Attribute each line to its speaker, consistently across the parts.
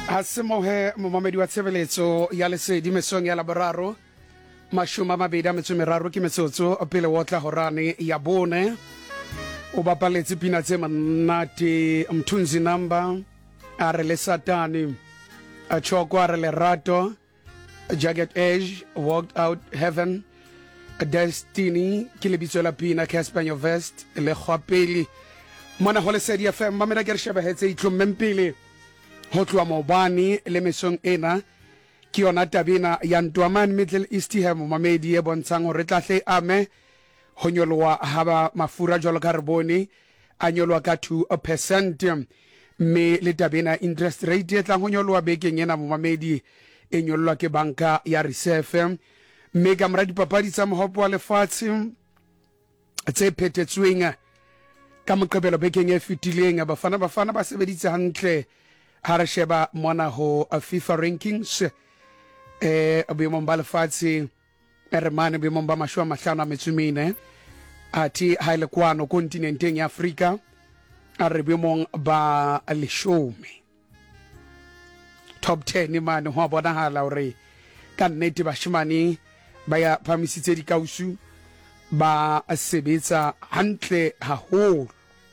Speaker 1: Asemohe momamedi wa tshebeletso ya lesedi mesong ya laboraro mashoma mabedi a metso meraro ke metsotso pele wotla horane ya bone o bapaletse pina tse manate mthunzi number a re le satani a choko a re le rato Jagged Edge Walked Out Heaven a Destiny ke lebitso la pina Caspanyo Vest le khwapeli mona ho lesedi FM mamela ke re shebahetse itlomempele ho tloa mobani le mesong ena ke yona tabina ya Ntwaman Middle East he momamedi e bontshang hore tlahle ame ho nyolwa haba mafura jwalo ka rebone a nyolwa ka 2% me le tabina interest rate e tlang ho nyolwa bekeng ena momamedi e nyolwa ke banka ya Reserve me ka mra dipapadi tsa mohopo wa lefatshe tse phethetsweng ka moqebelo bekeng e fetileng bafana ba sebeditse hantle ha re sheba mona ho FIFA rankings boemong ba lefatshe re mane boemong ba mashome a mahlano a metso mene ati ha ile kwano kontinenteng ya Afrika a re boemong ba leshome top 10 mane ho bonahala hore ka nnete bashimane ba ya phamisitse dikausu ba sebetsa hantle haholo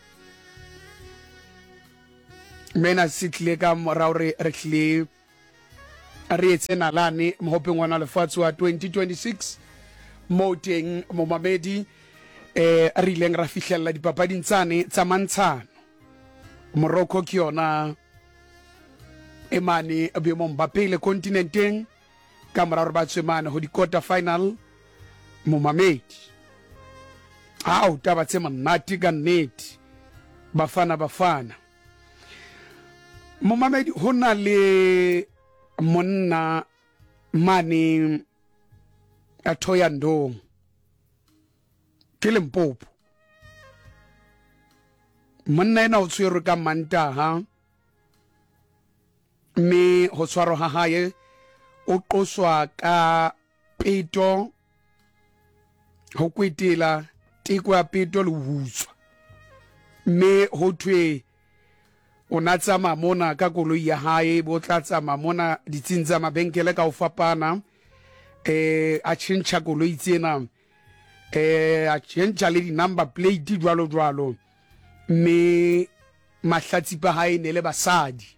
Speaker 1: mena sitle ka moraore re tle re etsena lane mohopeng wana lefatshe wa 2026 mo teng momamedi re ileng ra fihlella dipapading tsane tsa mantshano Morocco ke yona e mane boemong ba pele kontinenteng ka moraore ba tswemane ho di quarter final momamedi au taba tse monate ka nnete bafana momamedi ho na le monna mane a Thoyandong ke Limpopo monna ena o tshwerwe ka Mantaha me ho tshwaro ha hae o qoswa ka peto ho kwetela teko ya peto le hutswa me ho thwe o na tsama mona ka koloi ya hae bo tla tsama mona ditsinza mabenkele ka o fapana a tšhentšha koloi tsena a tšhentšha le di number plate jwalo me mahlatsipa hae ne le basadi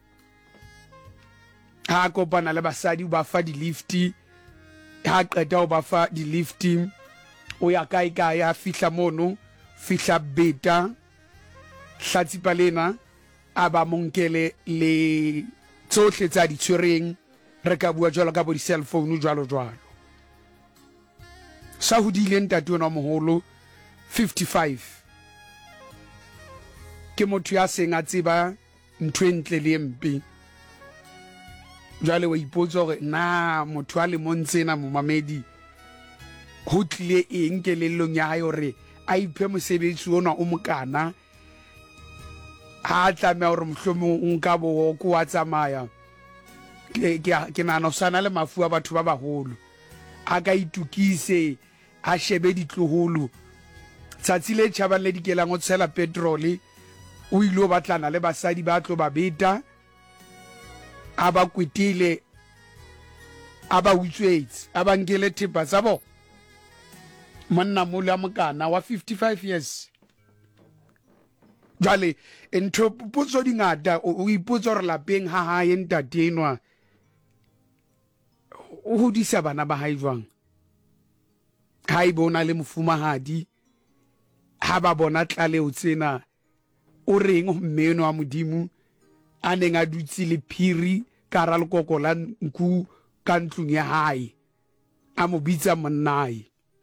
Speaker 1: ha kopana le basadi o ba fa di lifti ha qeta o ba fa di lifti o ya kae ya fihla mono fihla beta hlatsipa lena aba monkele le tsohle tsa di tshwereng re ka bua jwalo ka bo di cell phone jwalo sa hodile ntate ona moholo 55 ke motho ya seng a tseba ntho e ntle le empe jwale wa ipotsa hore na motho a le montsena momamedi ho tlile eng kelellong ya hae hore a iphe mosebetsi ona o mokana ha tlameha hore mohlomong nka bo ko wa tsamaya ke nana o sana le mafu a batho ba baholo a ka itukise a shebe ditloholo tsatsi le tjhabang le dikelang o tshela petrol o ile o batlana le basadi ba tlo ba beta a ba kwetile a ba utswetse a ba nkele thepa tsa bo monna mole a mokana wa 55 years jale ntho potso dingata o ipotsa re lapeng ha hae ntate enwa o hodisa bana ba hae jwang ha e bona le mofumahadi ha ba bona tlaleo tsena o reng mmeno wa modimo a neng a dutse le phiri ka ra lekoko la nku ka ntlong ya hae a mo bitsa monnae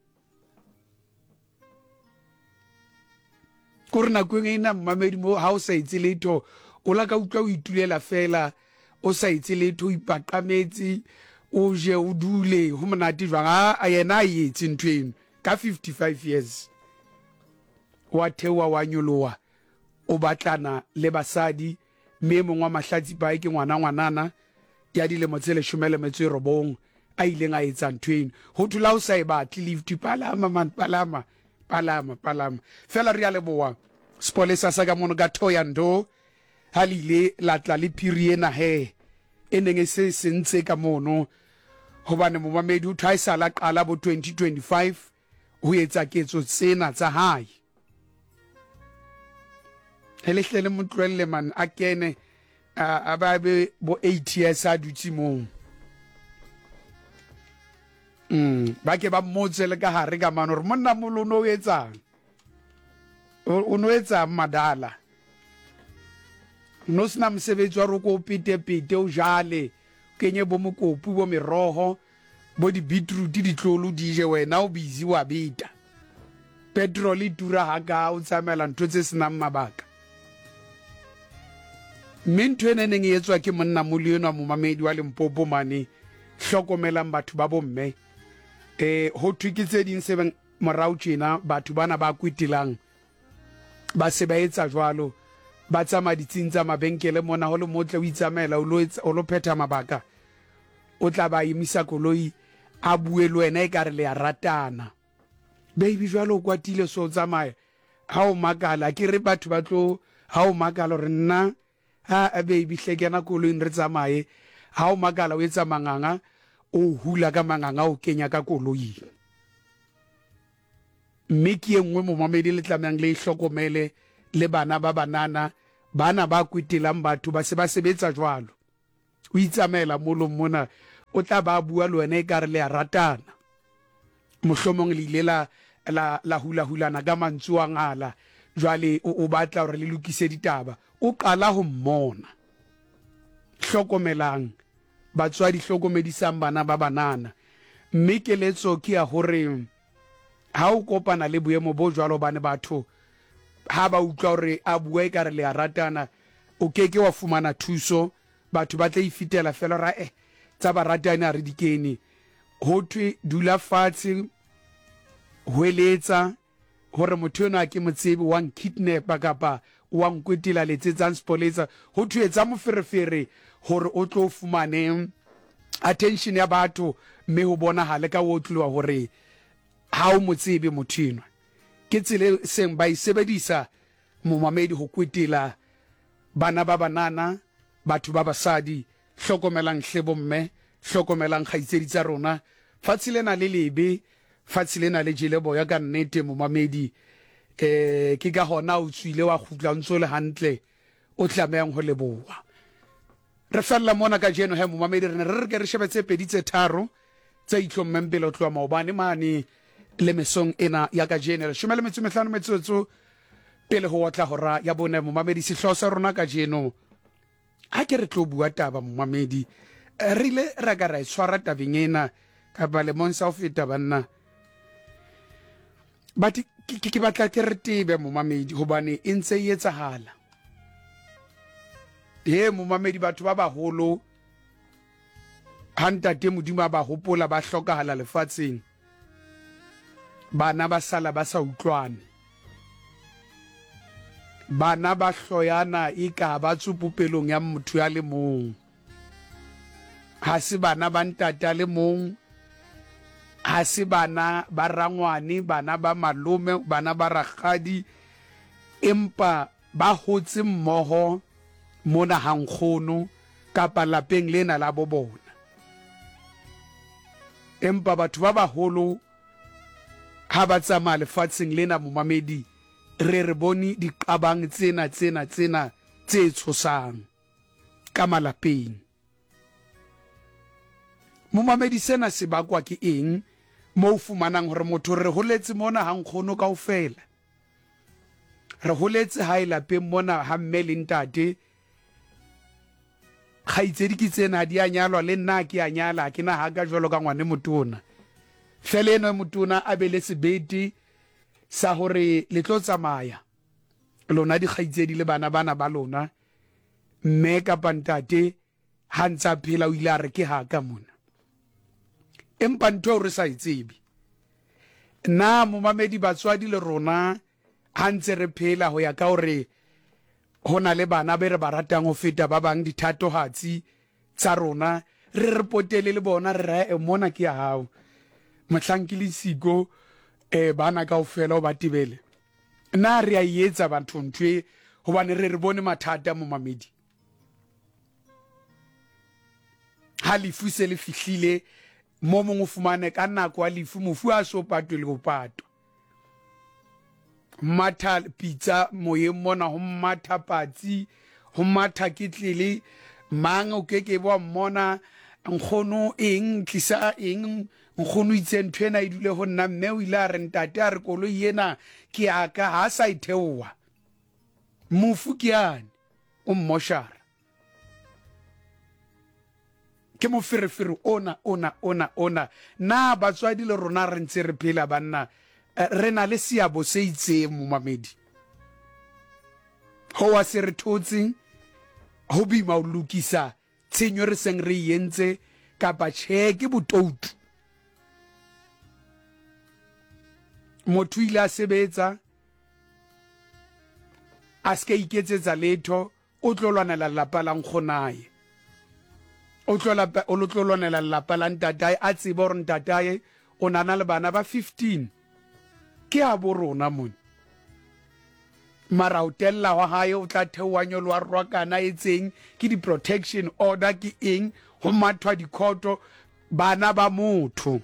Speaker 1: korna kwengena mamedi mo ha o sa itse letho o la ka utlwa o itulela fela o sa itse letho o ipaqametse o je o dule ho monate jwang a yena a yetse ntweng ka 55 years wa thewa wa nyolowa o batlana le basadi me mongwa mahlatsi ba ke ngwanana ya dilemo tse 19 a ileng a etsa ntweng ho thula o sa e batle lift palama fela re ya leboa spolesa sa ka mono ka Thoyandong halile la tla le phiri ena he neng e se sentse ka mono hobane momamedi o thaisala qala bo 2025 ho etsa ketso tsena tsa hae helehlele motlwelle man a kene a ba be bo 8 years a dutse moo ba ke ba mmotse le ka hare ka mano re monna molono o etsang o no etsa madala no sna mosebetsi wa roko pete o jale kenye bo mokopu bo meroho bo di beetroot di tlolo di je wena o busy wa beta petrol e tura ha ka o tsamela ntho tse senang mabaka ntho ene neng e etswa ke monna moleno mo mamedi wa Limpopo mane hlokomelang batho ba bomme ho thwikitse ding se morao tjena batho bana ba kwitilang ba se ba etsa jwalo ba tsama ditsing tsa mabenkele mona ho le motle o itsamela o lo phetha mabaka o tla ba imisa koloi a bue le wena e ka re le ya ratana baby jwalo o kwatile so tsamaya ha o makala ke re batho ba tlo ha o makala re nna ha baby hlekena koloing re tsamaye ha o makala o etsa manganga o hula ka manganga o kenya ka koloing mme ke engwe momamedi le tlameang le hlokomele le bana ba banana bana ba kwitilang batho ba se ba sebetsa jwalo o itsamela molo mona o tla ba bua le wena e ka re le ya ratana mohlomong le ile la hulana ka mantswe a ngala jwale o batla hore le lokise ditaba o qala ho mmona hlokomelang batswadi hlokomedisang bana ba banana mme keletso ke ya hore ha o kopana le boemo bo jwalo bane batho ha ba utlwa hore a bua e ka re le ya ratana o keke wa fumana thuso batho ba tla ifitela fela ra tsa ba ratana re dikene ho thwe dula fatshe hweletsa hore motho ona ke motsebi wa kidnap kapa wa nkwetela letsetsang spoletsa ho thwe etsa moferefere hore o tlo fumane attention ya batho mme ho bona hale ka wo tlwa hore ha o motsebi mothino ke tsele seng ba isebedisa momamedi ho kwetela bana ba banana batho ba basadi hlokomelang hlebo mme hlokomelang khaitsedi tsa rona fatsilena le lebe fatsilena le jelebo ya ka nnete momamedi ke ka hona o tswile wa khutla ntso le hantle o tlamehang ho leboha re fella mona ka jeno he momamedi re ke re shebetse pedi tse tharo tsa itlhommempele o tloa maobane mane le mesong ena ya ka jeno re shumele metso metsotso pele ho otla hora ya bone momamedi sehlosa rona ka jeno ha ke re tlo bua taba momamedi re ile ra ka ra itshwara tabeng ena ka ba le monsa o feta banna but ke batla ke re tebe momamedi hobane e ntse e etsahala momamedi batho ba baholo hantate modimo ba hopola ba hlokahala lefatsheng bana ba sala ba sa utlwane bana ba hloyana e ka ba tsupupelong ya motho ya le mong ha se bana ba ntata le mong ha se bana ba rangwane bana ba malome bana ba rakgadi empa ba hotse mmoho mona hankgono kapa lapeng lena la bobona empa batho ba baholo ha ba tsamaya lefatsheng lena momamedi re bone diqabang tsena tse tshosang ka malapeng momamedi sena se bakwa ke eng mo fumanang hore motho re holetse mona hankgono kaofela re holetse ha ilapeng mona ha mme le ntate khaitsedi ke tsena di a nyalwa le nna ke a nyala ke na ha ka jwalo ka ngwane motona feleno motona a bele sebeti sa hore le tlo tsamaya lona di khaitsedi le bana ba lona mme ka pantate ha ntsa phela o ile a re ke ha ka mona empa ntho re sa itsebi na momamedi batswadi le rona ha ntse re phela ho ya ka hore hona le bana be re ba ratang ho feta ba bang dithatohatsi tsa rona re potele le bona re mona ke ya hao mohlankile siko bana kaofela o ba tibele na re a etsa batho ntwe hobane re bone mathata momamedi ha lefu se le fihlile mo mongwe fumane ka nako a lefu mofu a so patwe le go patwa matha pizza moyeng mona ho matha patsi ho matha ketlele mang o ke bo mmona nkgono eng tlisa eng nkgono itse nthwena e dule ho nna mme o ile a re ntate a re kolo yena ke aka ha sa itheowa mofu ke yane o mmoshara ke moferefere ona na batswadi le rona re ntse re phela banna re na le seabo se itseng mo mamedi ho wa se re thotseng ho bima o lokisa tshenyo re seng re yentse kapa ke botoutu motho ile a sebetsa a ska iketsetsa letho o tlolwanela lapa la nkgonae o tlolwanela lapa la ntatae a tseba hore ntatae o nana le bana ba 15 ke a bo rona mone mara o tella wa hae o tla theoanyo lwa rwakana etseng ke di protection order ke eng ho mathwa dikhoto bana ba motho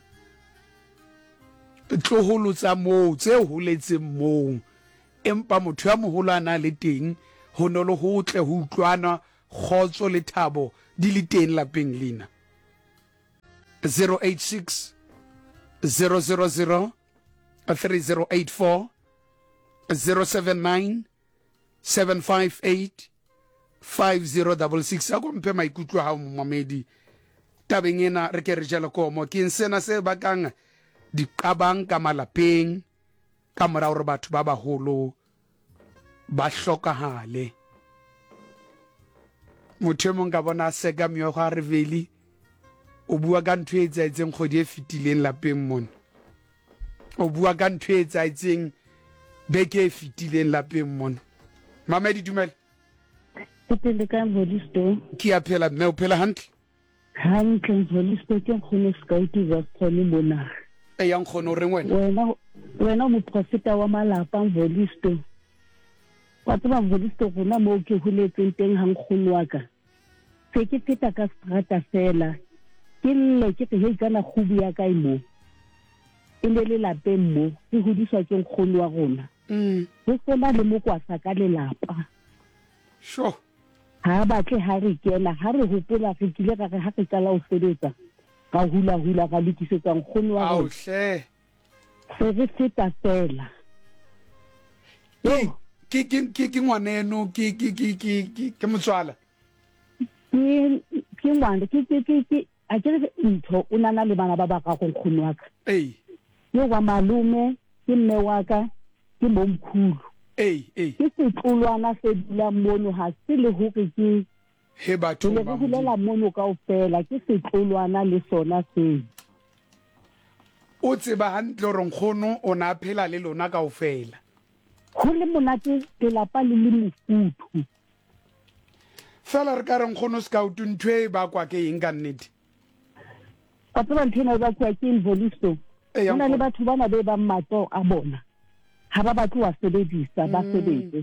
Speaker 1: tloholo tsa mo tse holetseng mo empa motho ya moholo ana le teng ho no le hotle ho utlwana khotso le thabo di le teng lapeng lena 086 000 3084 079 758 5066 a ko mpe maikutlo ha momamedi tabeng ena re ke re jela komo ke nsena se bakang diqabang ka malapeng ka mora hore batho ba baholo ba hlokahale motho mong ka bona seka myo ga re veli o bua ka ntho e tsaetseng kgodi e fitileng lapeng mona o bua ka ntho e tsaetseng beke e fitileng lapeng mona mamedi dumela
Speaker 2: Pele ka Volisto.
Speaker 1: Ki a phela mme o phela hantle
Speaker 2: Volisto ke khone scout wa tsone mona
Speaker 1: e yang khono re wena
Speaker 2: wena mo profeta wa malapa Volisto wa tsaba Volisto gona mo ke huletseng teng hang kholo wa ka se ke feta ka strata fela ke lle ke he kana khubu ya ka imo e le lapeng mo ke hodiswa ke kholo wa rona go sena le mo kwa sa ka le lapa
Speaker 1: sure
Speaker 2: ha batle ha re kena ha re hopola re kile ka ha ke tsala o sebetsa ka hula ka lokisetsa nkgono wa
Speaker 1: au hle
Speaker 2: se re feta fela
Speaker 1: ke ngwaneno ke motswala
Speaker 2: ke ngwana ke a ke ntho o nana le bana ba ba ka nkgono wa ka yo wa malume ke mme wa ka ke momkhulu ke setlolwana se dula mono ha se le hore ke
Speaker 1: he batho
Speaker 2: ba bulela mono kaofela ke setlolwana le sona se
Speaker 1: o tseba hantle hore nkgono o na phela le lona kaofela
Speaker 2: go le monate ke lapa le mofuthu
Speaker 1: fela re ka re nkgono scout ntwe ba kwa ke eng ka nnete
Speaker 2: ba tsaba nthena ba kwa ke Volisto ona le batho bana be ba mmatlo a bona ha ba batho wa sebedisa ba sebetse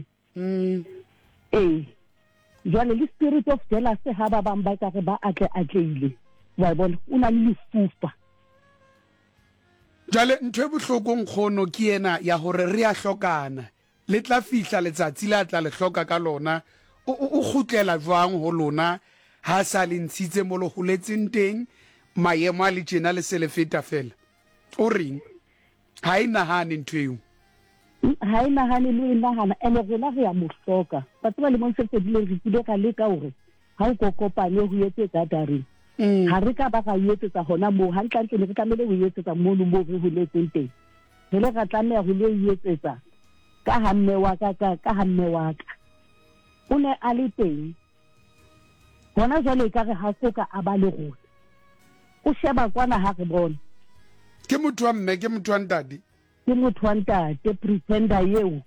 Speaker 2: jwale le spirit of jealousy ha ba bang ba ka re ba atleile wa bona una le lefufa
Speaker 1: jwale ntwe bohloko nkgono ke yena ya hore re a hlokana le tla fihla letsatsi la tla le hloka ka lona o khutlela jwang ho lona ha sa le ntshitse mo lo huletseng teng maemo a le tjena le se le feta fela o reng ha ina hane ntweo
Speaker 2: ha ina hane le ina hana ene rena re ya mohloka batho ba le mo ntse dile re tsile ka le ka hore ha o kopane ho yetse gathering ha re ka ba ga yetsetsa hona mo ha ntlantle re tlamele ho yetsetsa mo mo re huletseng teng re le ga tlameha ho le yetsetsa ka ha mme wa ka o ne a le teng bona jwale ka re ha soka a ba le rona o sheba kwana ha re bona
Speaker 1: ke motho wa mme ke motho wa ntadi
Speaker 2: ke motho wa ntate pretender yeo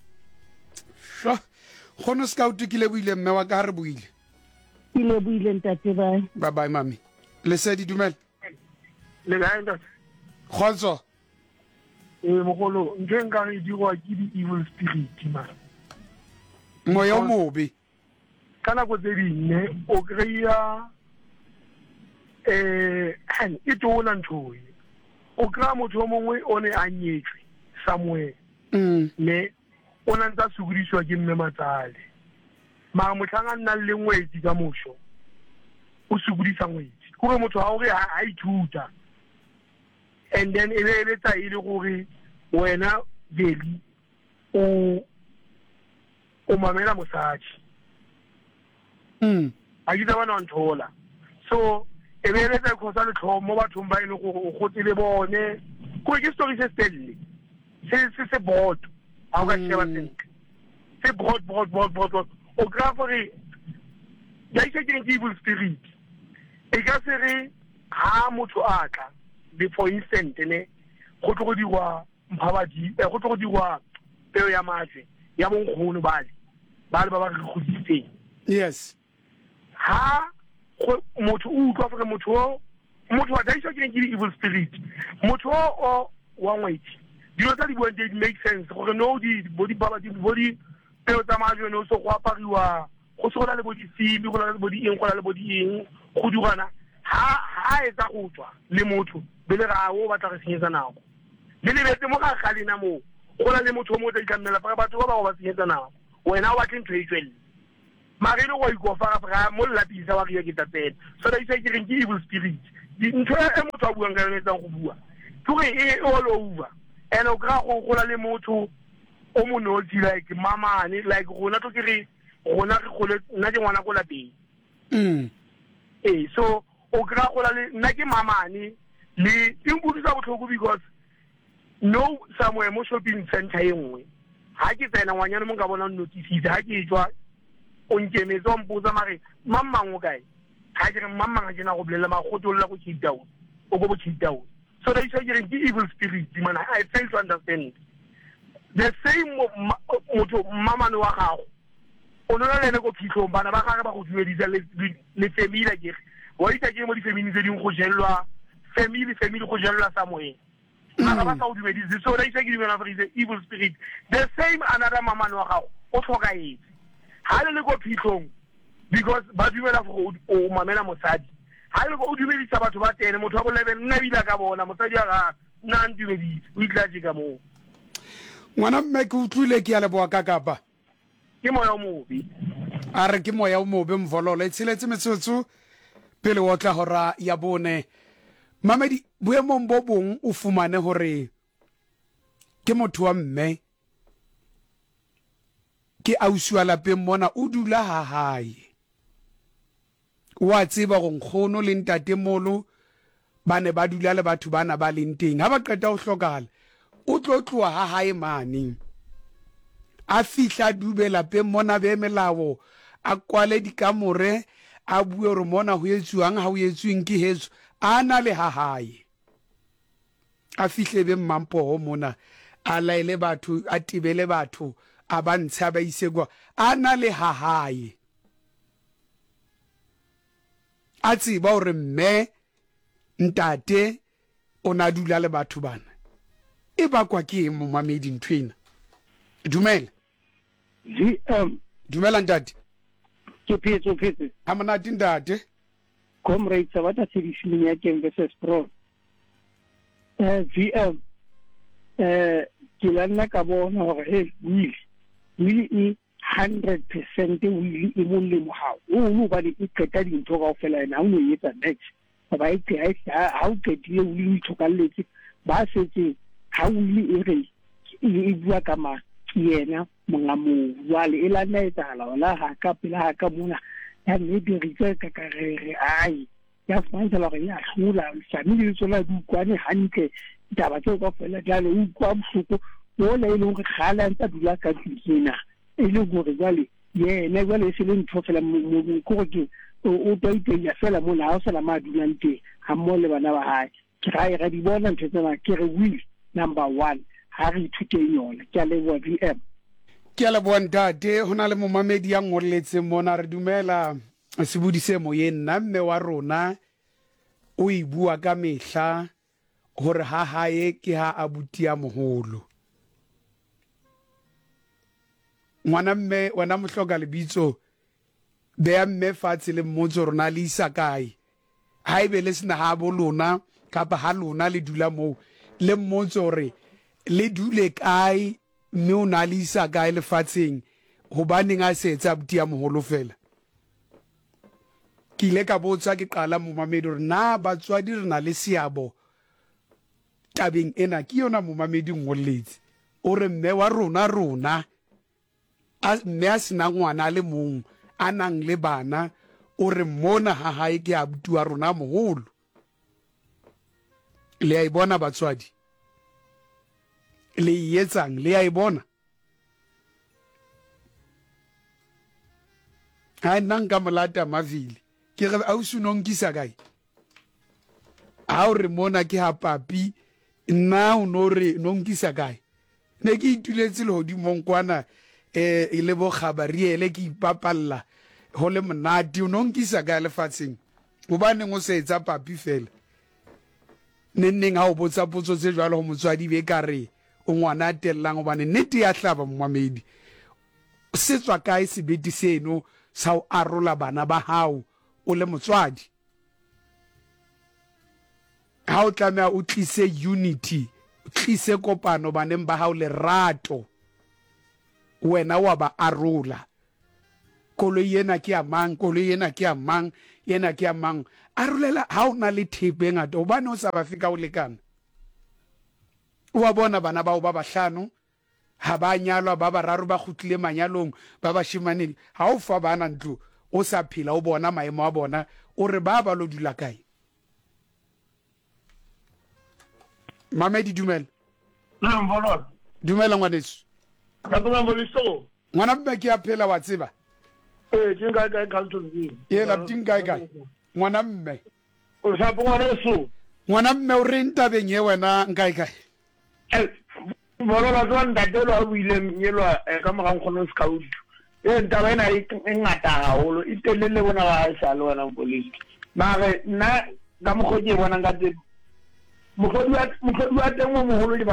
Speaker 1: khono scout ke le buile mme wa ka re buile
Speaker 2: ke le buile ntate
Speaker 1: bye bye mami le se di dumela
Speaker 3: le ga ntate
Speaker 1: khotso
Speaker 3: mogolo nka re dirwa ke di evil spirit man
Speaker 1: moya mobe
Speaker 3: kana go tse dinne o kreya e tona ntho e o kra motho mongwe o ne a nyetswe somewhere ne o na ntse a sokodiswa ke mme Matsale ma motlhanga nna le ngwetsi ka mosho o sokodisa ngwetsi gore motho ha o re ha ithuta and then e be tsa ile gore wena Veli o mamela mosadi a ke tsaba no nthola so e be tsa khosa le tlhomo mo bathong ba ile gore o gotse le bone go ke story se stelle se bot ha o ka sheba sentle se bot o kra gore ya ise ke evil spirit e ka se re ha motho a tla for instant ne go tlo go dirwa mphabadi go tlo go dirwa peo ya matse ya bonkgono ba ba re goditseng
Speaker 1: yes
Speaker 3: ha motho o utlwa gore motho wa daisa ke evil spirit motho o wa ngwetsi dilo tsa di buang di make sense gore no di body peo tsa majwe no so go apariwa go sola le body fili go la le body eng go la le body eng go dirana ha etsa go tswa le motho bele ga o batla re senyetsa nako le betse mo ga galena mo go la le motho mo tla ikamela fa batho ba ba senyetsa nako wena wa tleng ntwe itswelle magelo go ikofa ga mo lapisa wa re ke tatela so da isa ke reng ke evil spirit ntho e motho a buang ka yone tsa go bua tloge e all over and o gra go la le motho o mo notsi like mamane like rona to ke re rona re gole nna ke ngwana go lapeng so o gra go la le nna ke mamane le imputisa botlhoko because no somewhere mo shopping center engwe ha ke tsena ngwanyana mo nka bona notice ha ke tswa o nkemetsa mpotsa mare mamang o kae ha ke re mamang ga jena go bolela magotolla go Cape Town o go Cape Town so they say you're evil spirit man I fail to understand the same motho mama no wa gago o nona le go phitlho bana ba gagwe ba go dumedisa le family ke wa itse ke mo di family tse ding go jelwa family go jelwa somewhere mara ba sa o dumedisa so they say ke dimela for the evil spirit the same another mama no wa gago o tlhoka etse ha le go phitlhong because ba dumela go o mamela mosadi ha le go o dumedisa batho ba tene motho wa go level nna bila ka bona mosadi ga nna ndumedisa o itlaje ka mo
Speaker 1: ngwana mme ke utlwile ke ya leboa ka kapa
Speaker 3: ke moya o mobe
Speaker 1: a re ke moya o mobe mvololo e tshiletse metsotso pele o tla hora ya bone mamedi boemong bo bong o fumane hore ke motho wa mme ke ausiwa lapeng mona o dula ha hae wa tseba go nkgono le ntatemolo ba ne ba dula le batho bana ba leng teng ha ba qeta o hlokala o tlotlwa ha hae mane a fihla dube lapeng mona be melao a kwale dikamore a bue re mona ho etsuang ha ho etsuing ke hetso ana le ha hae a fihle be mmampo mona a laele batho a tibele batho a ba ntsha ba ise kwa ana le ha hae a tseba hore mme ntate o na dula le batho bana e ba kwa ke mo mamedi ntwena dumela dumela ntate
Speaker 4: ke phetso
Speaker 1: ha mona ntate
Speaker 4: comrade Sabata Sedishini ya Kem versus Pro ke la nna ka bona hore really e 100% will e molemo haholo ba di qeta dintho kaofela ena o no etsa next ba ha o qetile o le ithokalletse ba setse ha o le e bua ka ma yena monga mo wale e la nna etsahala wala ha ka pela ha ka mona ya ne di ritse ka karere ai ya fantsa la re ya hlola family le tsona di kwane hantle taba tse kaofela jale o kwa bohloko o le ile go khala ntse dula ka tsina e le gore jale yena jale se le ntho fela mo go ke o toite ya fela mo la o sala ma dulante ha mo le bana ba hae ke ga di bona ntho tsena ke re will number 1 ha re ithute yona ke a leboa VM
Speaker 1: ke a leboa ntate hona le momamedi ya ngolletse mona re dumela se budise mo ye nna mme wa rona o e bua ka mehla hore ha hae ke ha abuti ya moholo ngwana mme wana mohloka lebitso be ya mme fatshe le mmotso rona le isa kae ha ebe le sena ha bo lona kapa ha lona le dula mo le mmotse hore le dule kae mme o na le isa kae lefatsheng hobaneng a se etsa buti ya moholo fela ke ile ka botsa ke qala momamedi hore na batswadi re na le seabo tabeng ena ke yona momamedi ngolletse o re mme wa rona mme a sena ngwana le mong a nang le bana o re mona ha hae ke abuti wa rona moholo le a ibona batswadi le yetsang le a ibona ha nang ka molata mavili ke re a usunong kisa kae a o re mona ke ha papi nna o no re nonkisa kae ne ke ituletse le hodimong kwana e le bo khabariele ke ipapalla ho le monate o nonkisa kae lefatsheng hobane go se etsa papi fela nenneng ha o botsa potso tse jwalo ho motswadi be ka re o ngwana a tellang hobane nnete ya hlaba mmamedi se tswa kae sebete seno sa o arola bana ba hao o le motswadi ha o tlameha o tlise unity o tlise kopano baneng ba hao lerato wena wa ba arola koloi ena ke ya mang koloi ena ke ya mang yena ke ya mang arolela ha o na le thepe ngata hobane o sa ba fika o lekana o wa bona bana bao ba bahlano ha ba nyalwa ba bararo ba khutlile manyalong ba ba shimanedi ha o fa bana ntlo o sa phela o bona maemo a bona o re ba lo dula kae Mamedi dumela dumela ngwaneso ngwana mme ke a phela wa tseba yela tingae ngwana mme ngwana mme o re ntabeng ye wena nkae
Speaker 3: Molola twa ntatelo a buile nyelwa ka morang khono scout ntaba ena e ngata haholo e telele bona ga sa le wena police mare nna ka mokgotsi bona ka tse mokgotsi wa teng mo moholo di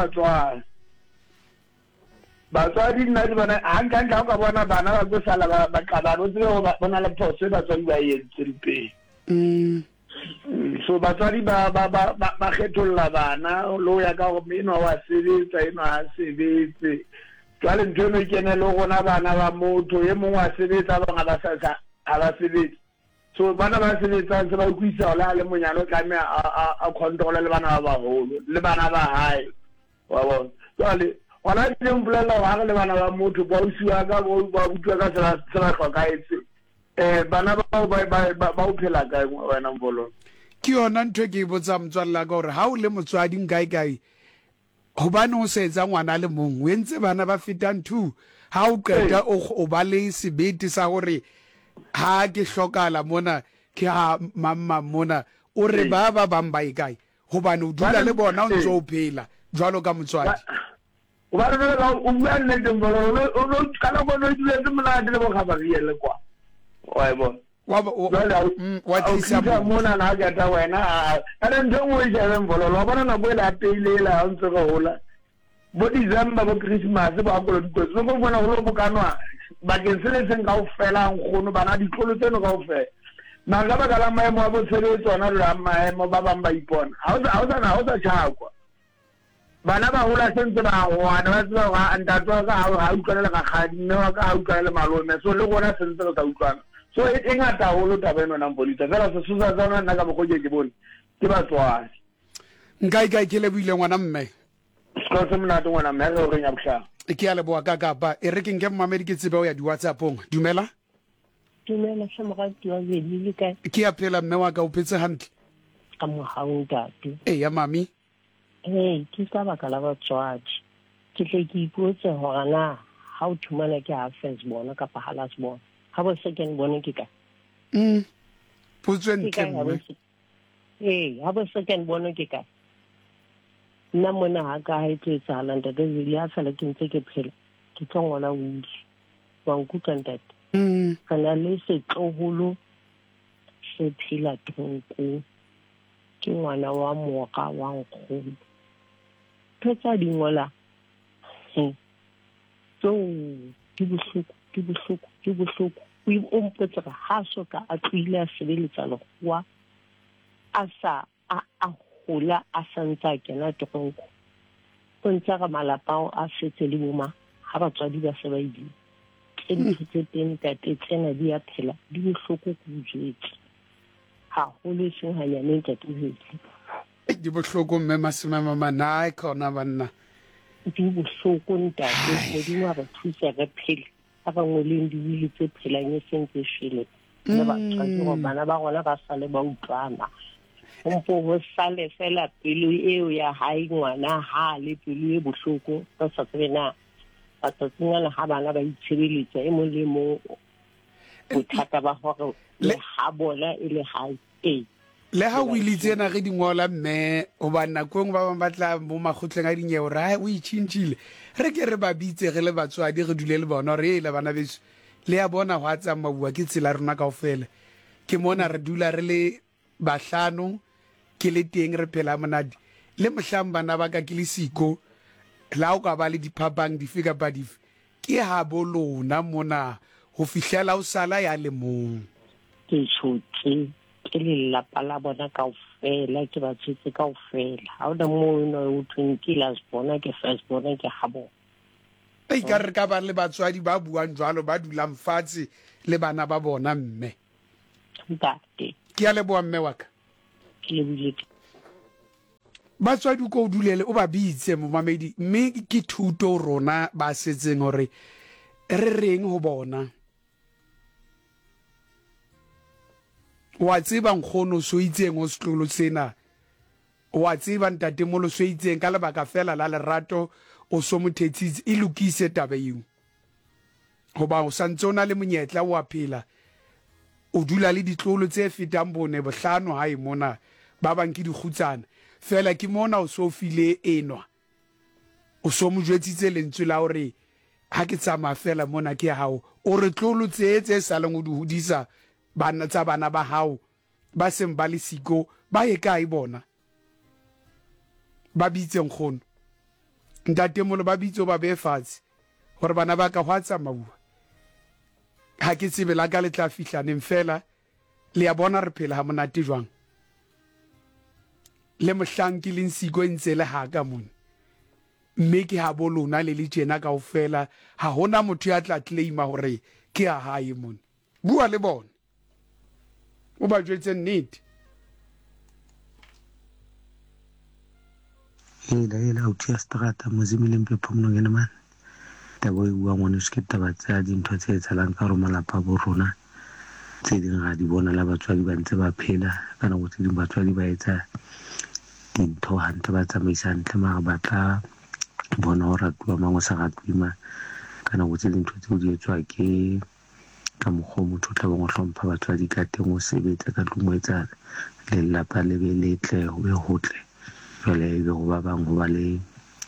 Speaker 3: batswadi nna di bona hantla ka bona bana ba go sala ba qabana o tsebe go bona le phoso batswadi ba yetse ripe so batswadi ba kgetholla bana lo ya ka go meno wa sebetsa eno ha sebetse jwale nthono ikene le gona bana ba motho ye mongwe wa sebetsa ba ba sa ba sebetsa so bana ba sebetsa se ba kuisa la le monyalo tlame a control le bana ba baholo le bana ba hae wa bona jwale wala le mpulela wa le bana ba motho ba usiwa ka ba butwa ka sela tlhokaetse bana ba o phela ka wena mbolo
Speaker 1: ke yona ntho ke botsa motswalla ka hore ha o le motswadi nkae hobane o se etsa ngwana le mong o entse bana ba fetang 2 ha o qeta o ba le sebete sa hore ha ke hlokala mona ke ha mamma mona o re ba bang ba ikae hobane o dula le bona o ntse o phela jwalo ka motswadi
Speaker 3: o ba re o bua nne mbolo o kana go no dile tse mona le bo khabariele kwa wa bona wa tisa mona na ga ta wena ana ndongo e jare mbolo lo bona na boela peilela a ntse go hola bo December bo Christmas ba go lo so go bona go lo bokanwa ba ke sele seng ka o fela ngono bana ditlolo tseno ka o fela na ga ba ka la maemo a bo tshele tsona le maemo ba bang ba ipona ha o sa tshakwa bana ba hola sentse ba wana ba tswa ga antatwa ka ha utlwana le ga khadi mme wa ka ha utlwana le malome so le gona sentse ka utlwana so e ngata holo tabeno na polita fela se susa tsana nna ka bogoje ke bone ke batswadi
Speaker 1: nkae ke le buile ngwana mme
Speaker 3: ska se mona ngwana mme re re nya bhla
Speaker 1: ke a le boa ka ba e re ke nke mmamedi ke tsebe o ya di WhatsAppong dumela
Speaker 2: se mogati wa bele ka
Speaker 1: ke a phela mme wa ka o phetse hantle
Speaker 2: ka mo ha o tate
Speaker 1: ya mami
Speaker 2: ke ka baka la batswadi ke tle ke ipotse hore na ha o thumana ke ha first bona ka pa halas bona ha bo second bona ke ka
Speaker 1: putswen ke
Speaker 2: ha bo second bona ke ka nna mona ha ka ha itse tsala ntate ya fela ke ntse ke phela ke tsongona o ile wa nkuka ntate kana le setloholo se phela tonko ke ngwana wa moka wa nkgolo tsa dingola so ke bohloko o mpotsa ha so ka a tloile a sebeletsa lekgowa
Speaker 5: a gola a santsa kena tokonko go ntse ga malapa a setse le boma ha batswadi ba se ba ile ntse tse teng ka tsena di a phela di bohloko go jwetse ha go le seng ha nyane ka tshetse
Speaker 1: di bohloko mme masima mama na khona banna
Speaker 5: di bohloko ntate go di wa ba thusa ga phele ga bangwe le di wile tse phelang e sentse shele le ba tswang go bana ba gona ba sale ba utlwana go go sale fela pelo eo ya hae ngwana ha le pelo e bohloko ba sa tsena ba tsena ha bana ba itshebeletsa e mo le mo bothata ba gore le ha bona e le hae
Speaker 1: le ha o ile tsena ge dingola mme o ba nakong ba bang batla mo magotleng a dinyeo ra o itshintshile re ke re ba bitse ge le batswadi re dule le bona re le bana beso le ya bona go a tsamauwa ke tsela rona kaofela ke mona re dula re le bahlano ke le teng re phela monadi le mohlang bana ba ka ke le siko la o ka ba le diphapang dife kapa dife ke ha bolona mona go fihlela o sala ya le mong
Speaker 5: ke tshotse ke le lapa la bona kaofela ke ba tshetse kaofela ha o da mo no o twinki las bona ke first bona ke habo
Speaker 1: e ka re ka ba le batswadi ba buang jwalo ba dulang fatshe le bana ba bona mme
Speaker 5: ntate
Speaker 1: ke ya le bo mme wa ka
Speaker 5: ke le bile
Speaker 1: batswadi ko dulele o ba bitse mo mamedi mme ke thuto rona ba setseng hore re reng ho bona wa tseba nkgono so itseng o setlolo sena wa tseba ntate molo so itseng ka lebaka fela la lerato o so mothetsitse e lokise taba eo goba o santsona le monyetla wa phela o dula le ditlolo tse fetang bone bohlano hae mona ba bang ke dikhutsana fela ke mona o so file enwa o so mo jwetsitse lentswe la hore ha ke tsama fela mona ke hao o re tlolo tse sa leng o di hodisa bana tsa bana ba hao ba seng ba le siko ba ye kae bona ba bitse nkgono ntate molo ba bitse ba be fatshe gore bana ba ka hwa tsamauwa ha ke tsebe la ka le tla fihlaneng fela le ya bona re phela ha monate jwang le mohlang ke leng siko ntse le ha ka mona mme ke ha bolona le le tjena kaofela ha hona motho ya tla claima hore ke a hae mona bua le bona o ba jwetse nnete
Speaker 6: ela o tia strata mozimileng pepo mnongene man tabo e bua ngwane se ke taba tsa dintho tse etsalang ka rona malapa bo rona tse ding ga di bona la batswadi ba ntse ba phela kana go tse ding batswadi ba etsa dintho hantle ba tsamaisa hantle mara ba tla bona o ratuwa mangwe sa ratuima kana go tse dintho tse di etswa ke ka mokgwa motho tla bang o hlompha batswadi ka teng o sebetsa ka tlung o etsa le lapa le be letle ho be hotle jwale e be go ba bang go ba le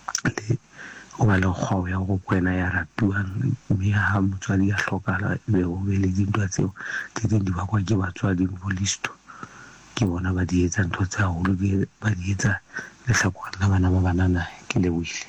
Speaker 6: kgwao ya go kwena ya ratuang mme ha motswadi a hlokala e be go be le dintwa tseo tse di bakwa ke batswadi bo listo ke bona ba di etsa ntho tsa holo ba di etsa lehlakwana la bana ba banana ke le wile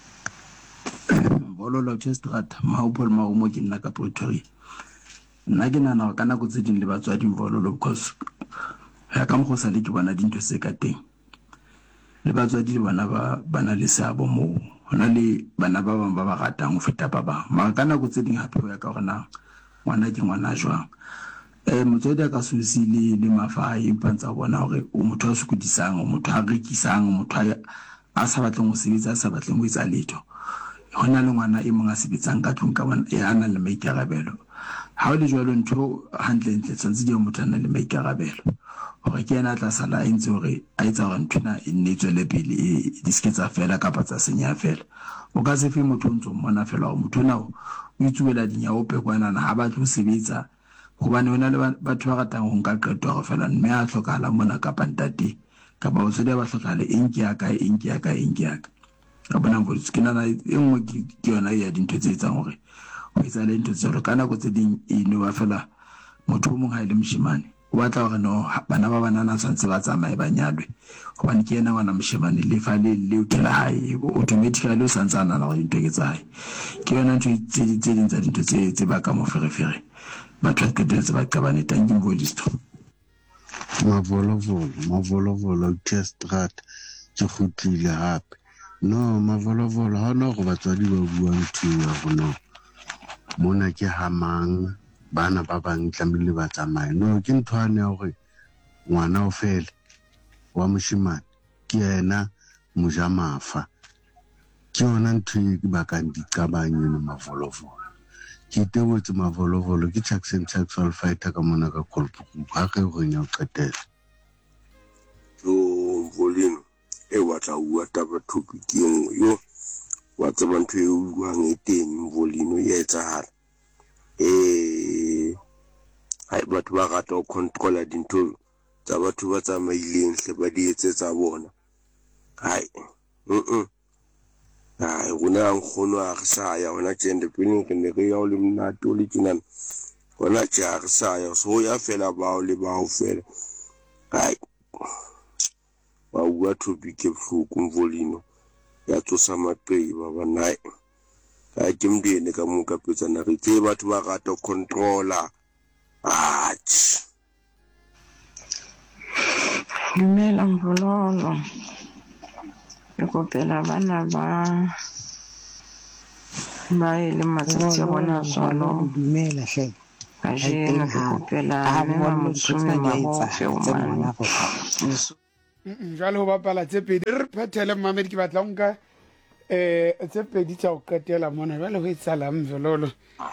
Speaker 7: bololo chestrata maupol maumo ke nna ka Pretoria nna ke nana ka nako tse ding le batswadi bololo because ya ka mgo sa le ke bona dintho se ka teng le batswadi le bana ba bana le seabo mo hona le bana ba bang ba ba ratang ho feta ba bang mara ka nako tse ding hape ho ya ka rona ngwana ke ngwana jwang motswadi ka susi le mafai mpantsa bona hore o motho a sukudisang o motho a rekisang o motho a sa batleng ho sebetsa a sa batleng ho etsa letho hona le ngwana e mong a sebetsang ka tlung ka bona ya ana le maikarabelo ha o le jwalo ntho hantle ntle tsantsi di motho ana le maikarabelo hore ke ena tla sala entse hore a etsa hore ntwana e netswe le pele e disketsa fela ka patsa senya fela o ka se fe motho ntso mona fela o motho nao o itsuela dinyawo pe kwana na ha ba tlo sebetsa gobane hona le batho ba ratang ho nka qeto go fela mme a tlhokala mona ka pantate ka ba o se ba tlhokale enki ya ka ka bona go skina na engwe ke yona ya dintho tse etsang hore o etsa le ntho tselo kana go tse ding e no ba fela motho o mong ha ile mshimane o batla hore no bana ba banana santse ba tsamaye ba nyalwe gobane ke yena ngwana mshimane le fa le o tla hae automatically o santsana na go dintho ke tsa hae ke yona ntho tse ding tsa dintho tse ba ka mo ferefere batho ke tse ba ka bane tanging bo listo
Speaker 6: mavolovolo Testrat ke khutlile hape no mavolovolo ha no go batswadi ba buang thuya gono mona ke hamang bana ba bang tlamile ba tsamaye no ke nthwane ya gore ngwana o fele wa moshimane ke yena mojamafa ke yona ntho e ke bakang diqabanye le mavolovolo ke tebotse mavolovolo ke Jackson Sexual Fighter ka mona ka Kolpuku ha re go nya o qetela
Speaker 8: yo volino e watla bua taba topic engwe yo wa tseba ntho e buang e teng volino e etsahala hai batho ba rata o controla dintho tsa batho ba tsamaileng hle ba di etsetsa bona hai hai rona nkgono a re sa ya hona tjende pele ke ne re ya o le mnato le tjena hona tja re sa ya so ya fela bao le bao fela hai wa bua topic e bohloko mvolino ya tsosa mapei ba banai ka ke mdene ka mo ka petsana re tse batho ba rata controller
Speaker 9: Dumela Mvololo. Ke kopela bana ba ile matsatsi a bona solo.
Speaker 10: Dumela hle.
Speaker 9: Ka jeno ke kopela mme Mamotsumi Mabofe o mane.
Speaker 1: Jwale ho bapala tse pedi re phethele Mamedi ke batla nka tse pedi tsa o katela mona jwale ho etsala Mvololo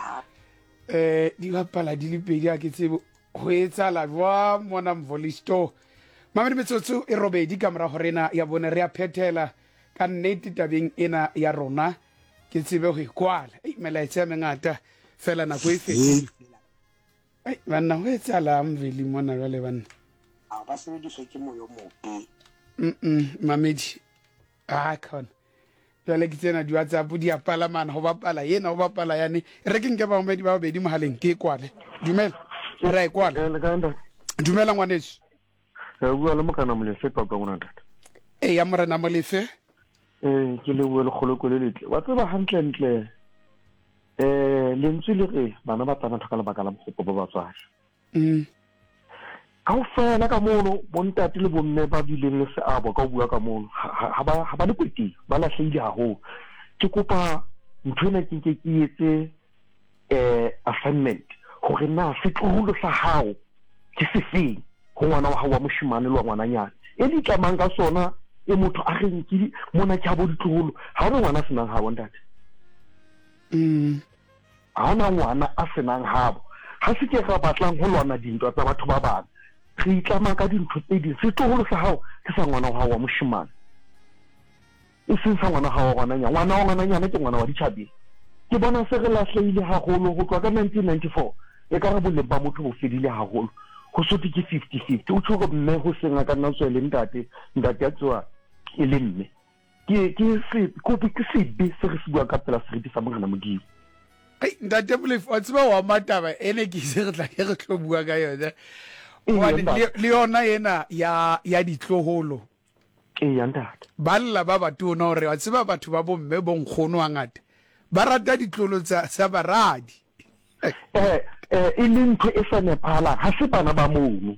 Speaker 1: di bapala di le pedi a ke tsebo ho etsala jwa mona Mvolisto Mamedi metsotso e robedi ka mora horena ya bone re a phethela ka nnete tabeng ena ya rona ke tsebe ho ikwala melaetsa mengata fela nako e fetile banna ho etsala Mveli mona jwale banna
Speaker 10: ba sebediswa ke moyo mope
Speaker 1: Mamedi khona jwale ke tsena di WhatsApp di apala mana ho bapala yena ho bapala yane re ke nke ba Mamedi ba bedi mohaleng ke kwale dumela re kwala dumela ngwaneso
Speaker 11: bua le mokana molefe ka bona data
Speaker 1: ya morena molefe
Speaker 11: ke le bua le kholoko le letle wa tseba hantle ntle lentswe le re bana ba tsana thaka le bakala mokgopo ba batswadi kaofela ka mono bontate le bomme ba bileng le seabo ka bua ka mono ha ba le kweteng ba lahlehile haholo ke kopa ntho ena ke etse assignment hore na setloholo sa hao ke sefeng ho ngwana wa hao wa moshimane le wa ngwananyana e di tlamang ka sona e motho a reng ke mona ke bo ditloholo ha ona ngwana senang ha bontate ha ona ngwana a senang habo ha se ke ra batlang ho lwana dintwa tsa batho ba bang re itlama ka dintho tse ding setloholo sa hao ke sa ngwana wa hao wa moshimane e seng sa ngwana wa hao wa ngwananyana ke ngwana wa ditjhabeng ke bona se re lahlehile haholo ho tloha ka 1994 e ka re boleng ba motho bo fedile haholo go sote ke 50-50 o tshoko mme go senga ka nna tswele ntate ya tswa e le mme ke sebe se re se bua ka pela seriti sa Morena Modimo
Speaker 1: ntate Molefe wa tseba wa mataba ene ke se re tla re tlo bua ka yona le yona ena ya ditloholo
Speaker 11: ya ntate
Speaker 1: balla ba batona hore wa tseba batho ba bomme bo nkgono hangata ba rata ditloholo tsa baradi
Speaker 11: e le ntho e sa nephalang ha se bana ba moo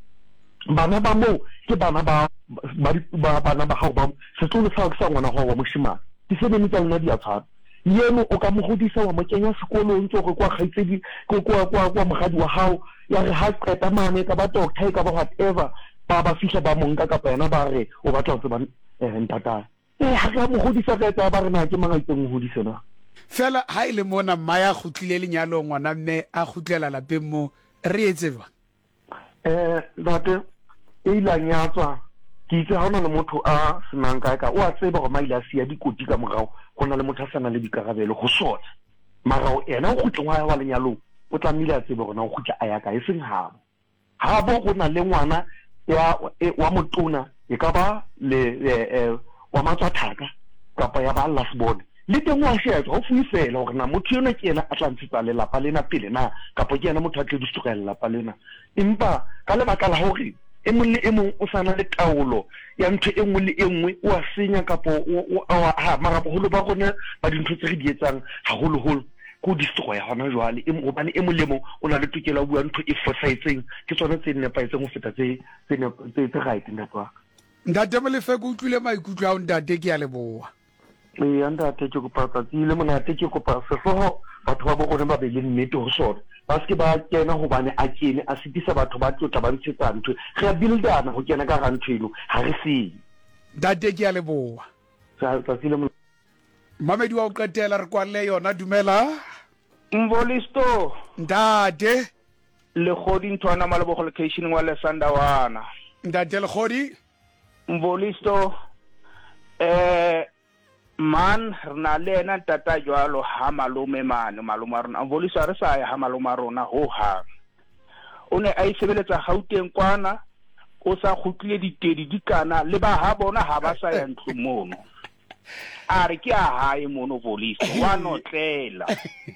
Speaker 11: ke bana ba hao ba setloholo sa sa ngwana hao wa moshimane ke se bene tsa lona di a tshwana yeno o ka mo godisa wa mo kenya sekolong tso re kwa kgaitsedi kwa mogadi wa hao ya re ha qeta mane ka ba doctor ka ba whatever ba fihla ba monka ka pena ba re o batla ho tseba ntata ha ka mo godisa ka etsa ba re na ke manga itseng ho hodisena
Speaker 1: fela ha ile mona maya khutlile lenyalo ngwana mme a khutlela lapeng mo re etse ba
Speaker 11: date e ilanyatswa ke itse ha ona le motho a senang ka o a tseba go maila sia dikoti ka morao go na le motho a sana le dikarabelo go sona marao ena o khutlwa wa lenyalo o tlamile a tseba gona o khutla a ya ka e seng ha bo go na le ngwana wa motona e ka ba le wa matsathaka kapa ya ba lasbone le teng wa sheba ho fuifela hore na motho yona ke yena a tla ntshitsa le lapa lena pele na kapa ke yena motho a tle di stukela lapa lena empa ka le bakala hore e mong le e mong o sana le taolo ya ntho e nngwe le e nngwe o a senya kapa mara boholo ba rona ba dintho tse re di etsang haholoholo ko destroya hona jwale gobane e molemo o na le tokelo a bua ntho e fosahetseng ke tsona tse nepaetseng go feta tse right ntate
Speaker 1: ntate Molefe ke utlwile maikutlo a ntate ke a leboa
Speaker 11: ntate ke kopa tsatsile monate ke kopa sehloho batho ba bone ba be le nnete ho sona ba se ke ba kena hobane a kene a sitisa batho ba tlotla ba ntshetsa ntho re a buildana ho kena ka ga ntho eno ha re se
Speaker 1: ntate ke a leboa
Speaker 11: tsatsile
Speaker 1: mamedi wa o qetela re kwalle yona dumela
Speaker 12: Mvolisto
Speaker 1: ntate
Speaker 12: Legodi ntwana malebo location wa lesanda wana
Speaker 1: ntate Legodi
Speaker 12: Mvolisto man rena lena tata jwalo ha malume mane malume rona Mvolisto re sa ya ha malume rona ho ha o ne a isebeletsa Gauteng kwana o sa khutlile ditedi dikana le ba ha bona ha ba sa ya ntlo mono a re ke a hae mono Mvolisto wa notlela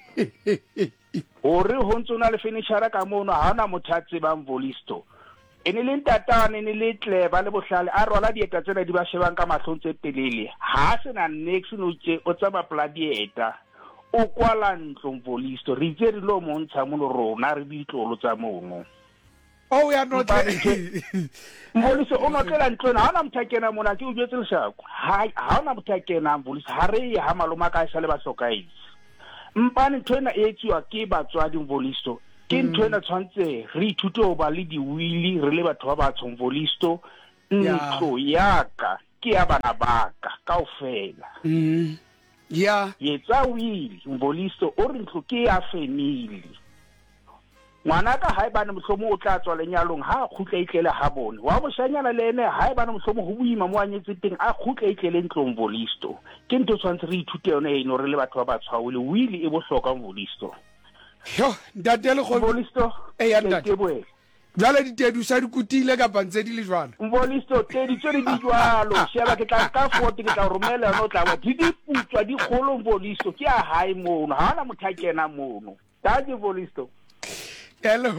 Speaker 12: hore ho ntsona le finishera ka mono ha ona mothatsi ba Mvolisto ene le ntatane ene le tleba le bohlale a rwala dieta tsena di ba shebang ka mahlontse telele ha sena next no tse o tsaba pla dieta o kwala ntlo Mvolisto re itse re lo montsha mono rona re ditlolo tsa mono
Speaker 1: oh ya no
Speaker 12: Mvolisto o notlela ntlo na hana mthakena mona ke o jetse leshako ha hana mthakena Mvolisto ha re ha maloma ka isa le ba hlokaitse mpane ntwena e tsiwa ke batswadi Mvolisto ke ntwena tshwantse re ithute ho ba le diwili re le batho ba batsho Mvolisto ntlo yaka ke ya bana baka kaofela
Speaker 1: ya
Speaker 12: yetsa wili Mvolisto o re ntlo ke ya family ngwana ka ha ebane mohlomo o tla tswa lenyalong ha khutla itlele ha bone wa boshanyana le ene ha ebane mohlomo ho buima mo anyetse teng a khutla itlele ntlo Mvolisto ke ntho tshwantse re ithute yone eno re le batho ba batshwao le wili e bohloka Mvolisto
Speaker 1: yo ntate le go
Speaker 12: Mvolisto
Speaker 1: ya ntate jwale ditedu sa dikutile ka pantse di le jwalo
Speaker 12: Mvolisto tedi tsere di jwalo sheba ke tla ka fote ke tla romela no tla wa di putswa di kholo Mvolisto ke a hae mono ha ona mothakena mono taje Mvolisto
Speaker 1: hello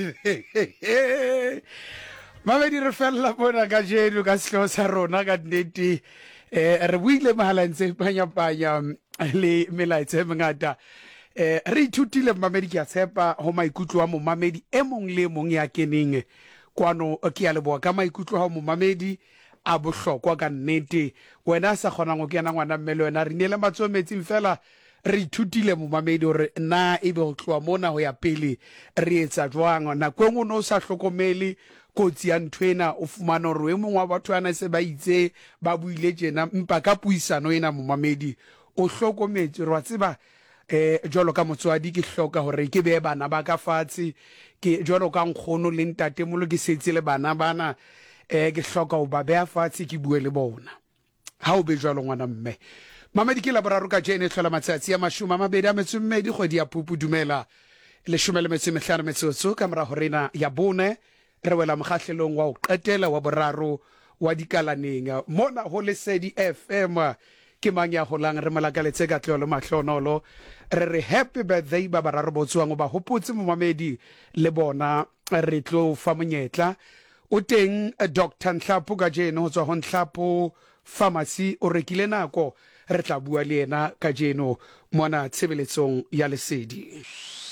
Speaker 1: mamedi re fella bona ka jeno ka sehlo sa rona ka nnete re buile mahala ntse panya le melaetsa mengata re ithutile mamedi ke a tshepa ho maikutlo a mo mamedi e mong le mong ya keneng kwano ke ya leboa ka maikutlo ha mo mamedi a bohlokwa ka nnete wena sa khona go kena ngwana mmele wena re nele matsometsing fela re ithutile mo mamedi hore na e be go tloa mona ho ya pele re etsa jwang na kwengwe no sa hlokomele kotsi ya ntwena o fumana hore e mongwe wa batho ana se ba itse ba buile tjena mpa ka puisano ena mo mamedi o hlokometse re wa tseba jolo ka motswadi ke hloka hore ke be bana ba ka fatshe ke jolo ka nkgono le ntate molo ke setse le bana bana ke hloka ho ba bea fatshe ke bue le bona ha o be jalo ngwana mme mamedi ke la boraro ka jene hlola matsatsi ya mashuma mabedi a metsumedi kgwedi ya Phupu dumela le 15 metsotso ka mora horena ya bone re wela mokgahlelong wa o qetela wa boraro wa dikalaneng mona ho Lesedi FM ke mang ya holang re malakaletse ka tlolo mahlonolo re happy birthday ba bararo botswang ba hopotse mo mamedi le bona re tlo fa monyetla o teng Dr Nhlapo ka jeno ho tswa ho Nhlapo pharmacy o rekile nako re tla bua le ena ka jeno mona tshebeletsong ya Lesedi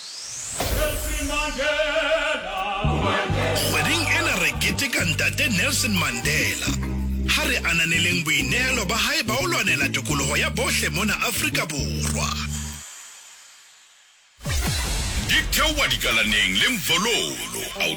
Speaker 13: Wedding ena re keteka ntate Nelson Mandela ha re ananeleng boinelo ba hae ba o lwanela tokoloho ya bohle mona Afrika Borwa. Di theoha dikalaneng le Mvololo